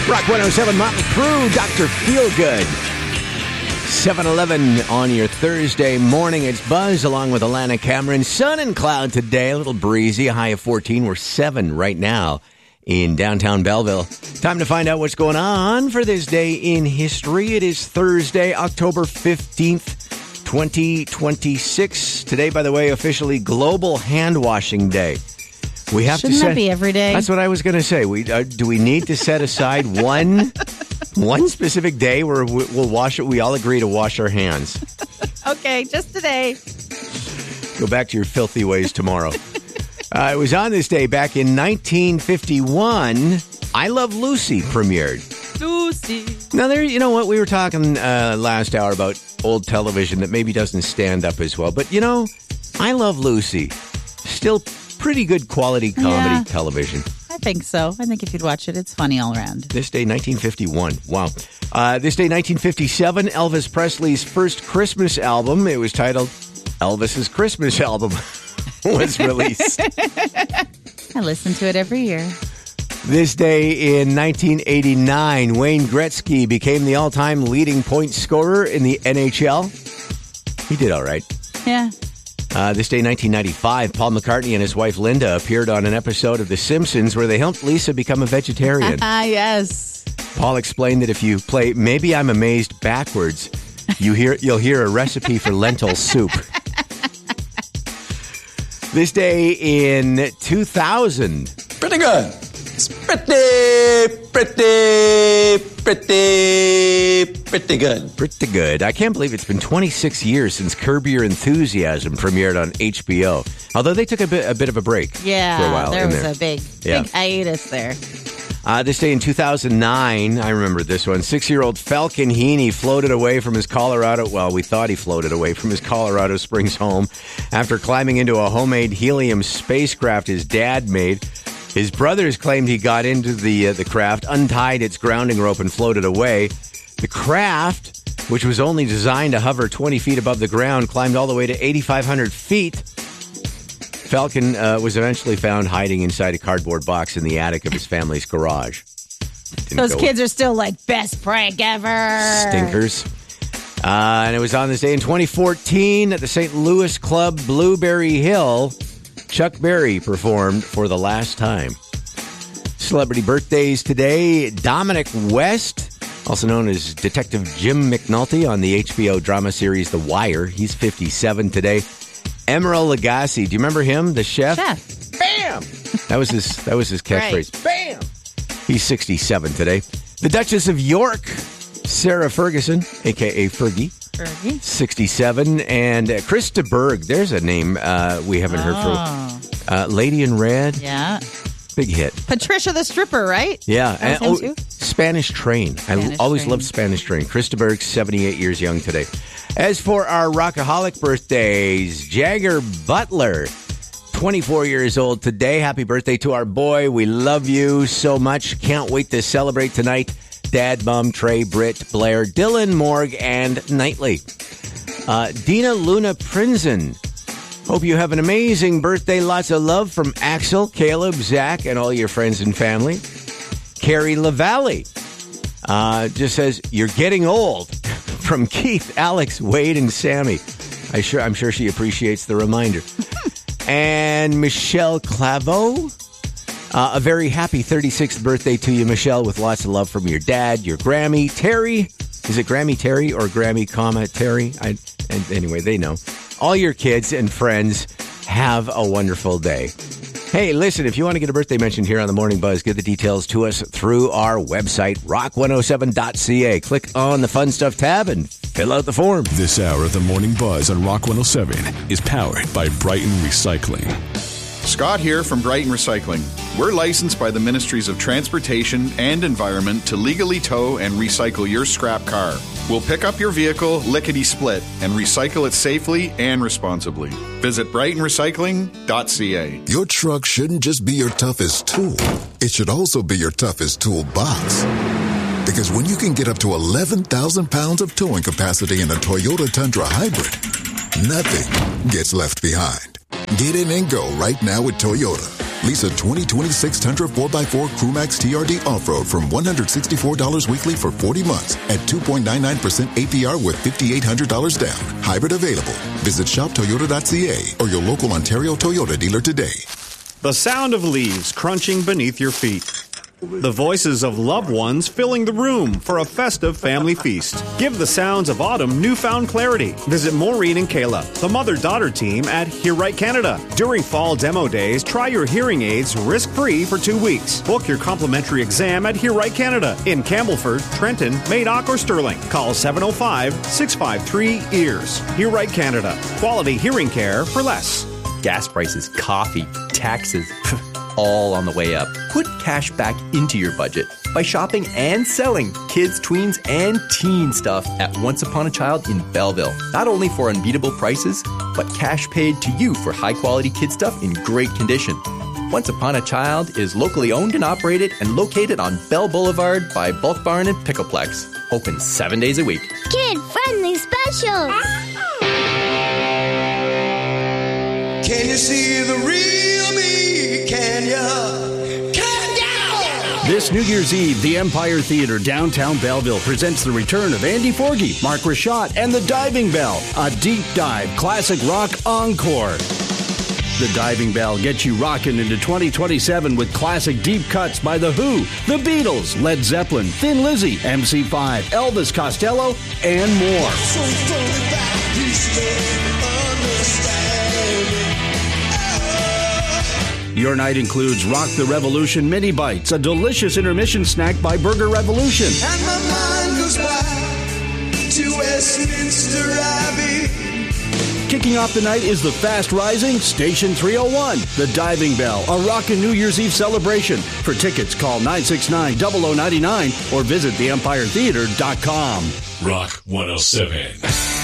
Rock 107, Motley Crue, Dr. Feelgood. 7:11 on your Thursday morning. It's Buzz along with Alana Cameron. Sun and cloud today, a little breezy, a high of 14. We're 7 right now in downtown Belleville. Time to find out what's going on for this day in history. It is Thursday, October 15th, 2026. Today, by the way, officially Global Hand Washing Day. We have Shouldn't to that be every day? That's what I was going to say. Do we need to set aside one specific day where we'll wash it? We all agree to wash our hands. Okay, just today. Go back to your filthy ways tomorrow. It was on this day back in 1951. I Love Lucy premiered. Lucy. Now, you know what? We were talking last hour about old television that maybe doesn't stand up as well. But, I Love Lucy. Still pretty good quality comedy television. I think so. I think if you'd watch it, it's funny all around. This day, 1951. Wow. This day, 1957, Elvis Presley's first Christmas album, it was titled Elvis's Christmas Album, was released. I listen to it every year. This day in 1989, Wayne Gretzky became the all-time leading point scorer in the NHL. He did all right. Yeah. This day, 1995, Paul McCartney and his wife Linda appeared on an episode of The Simpsons where they helped Lisa become a vegetarian. Yes. Paul explained that if you play Maybe I'm Amazed backwards, you'll hear a recipe for lentil soup. This day in 2000. Pretty good. It's pretty good. Pretty good. I can't believe it's been 26 years since Curb Your Enthusiasm premiered on HBO. Although they took a bit of a break for a while. There was a big hiatus there. This day in 2009, I remember this one. 6-year-old Falcon Heaney floated away from his Colorado... Well, we thought he floated away from his Colorado Springs home after climbing into a homemade helium spacecraft his dad made. His brothers claimed he got into the craft, untied its grounding rope, and floated away. The craft, which was only designed to hover 20 feet above the ground, climbed all the way to 8,500 feet. Falcon was eventually found hiding inside a cardboard box in the attic of his family's garage. Those kids are still like, best prank ever. Stinkers. And it was on this day in 2014 at the St. Louis Club, Blueberry Hill. Chuck Berry performed for the last time. Celebrity birthdays today. Dominic West, also known as Detective Jim McNulty on the HBO drama series The Wire. He's 57 today. Emeril Lagasse, do you remember him, the chef? Bam! That was his catchphrase. Right. Bam! He's 67 today. The Duchess of York, Sarah Ferguson, a.k.a. Fergie. 67. And Krista Berg, there's a name we haven't heard from. Lady in Red. Yeah. Big hit. Patricia the stripper, right? Yeah. And, Spanish Train. I always loved Spanish Train. Krista Berg, 78 years young today. As for our rockaholic birthdays, Jagger Butler, 24 years old today. Happy birthday to our boy. We love you so much. Can't wait to celebrate tonight. Dad, Mom, Trey, Britt, Blair, Dylan, Morg, and Knightley. Dina Luna Prinzen. Hope you have an amazing birthday. Lots of love from Axel, Caleb, Zach, and all your friends and family. Carrie LaValle just says, you're getting old. From Keith, Alex, Wade, and Sammy. I'm sure she appreciates the reminder. And Michelle Claveau. A very happy 36th birthday to you, Michelle, with lots of love from your dad, your Grammy, Terry. Is it Grammy Terry or Grammy, Terry? Anyway, they know. All your kids and friends, have a wonderful day. Hey, listen, if you want to get a birthday mentioned here on The Morning Buzz, get the details to us through our website, rock107.ca. Click on the Fun Stuff tab and fill out the form. This hour of The Morning Buzz on Rock 107 is powered by Brighton Recycling. Scott here from Brighton Recycling. We're licensed by the Ministries of Transportation and Environment to legally tow and recycle your scrap car. We'll pick up your vehicle lickety-split and recycle it safely and responsibly. Visit brightonrecycling.ca. Your truck shouldn't just be your toughest tool. It should also be your toughest toolbox. Because when you can get up to 11,000 pounds of towing capacity in a Toyota Tundra Hybrid, nothing gets left behind. Get in and go right now with Toyota. Lease a 2026 Tundra 4x4 Crewmax TRD Off-Road from $164 weekly for 40 months at 2.99% APR with $5,800 down. Hybrid available. Visit shoptoyota.ca or your local Ontario Toyota dealer today. The sound of leaves crunching beneath your feet. The voices of loved ones filling the room for a festive family feast. Give the sounds of autumn newfound clarity. Visit Maureen and Kayla, the mother-daughter team at Hear Right Canada. During fall demo days, try your hearing aids risk-free for 2 weeks. Book your complimentary exam at Hear Right Canada in Campbellford, Trenton, Madoc, or Sterling. Call 705-653-EARS. Hear Right Canada. Quality hearing care for less. Gas prices, coffee, taxes, all on the way up. Put cash back into your budget by shopping and selling kids, tweens, and teen stuff at Once Upon a Child in Belleville. Not only for unbeatable prices, but cash paid to you for high-quality kid stuff in great condition. Once Upon a Child is locally owned and operated and located on Bell Boulevard by Bulk Barn and Pickleplex. Open 7 days a week. Kid-friendly specials. Can you see the real me? Can ya? This New Year's Eve, the Empire Theatre, downtown Belleville, presents the return of Andy Forgey, Mark Rashad, and the Diving Bell, a deep dive classic rock encore. The Diving Bell gets you rocking into 2027 with classic deep cuts by The Who, The Beatles, Led Zeppelin, Thin Lizzy, MC5, Elvis Costello, and more. Your night includes Rock the Revolution Mini Bites, a delicious intermission snack by Burger Revolution. And my mind goes back to Westminster Abbey. Kicking off the night is the fast-rising Station 301, the Diving Bell, a rockin' New Year's Eve celebration. For tickets, call 969-0099 or visit theempiretheater.com. Rock 107.